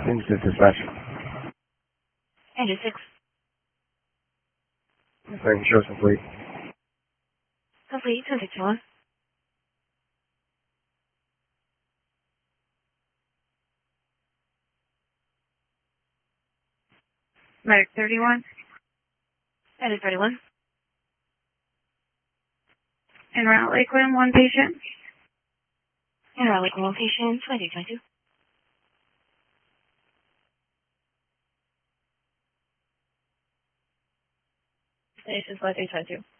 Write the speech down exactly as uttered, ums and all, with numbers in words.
Into dispatch. Engine six. Making sure it's complete. Complete, ten sixty-one. Medic thirty-one. Medic thirty-one. En route Lakeland, one patient. En route Lakeland, one patient, twenty-two twenty-two. Station twenty-two twenty-two.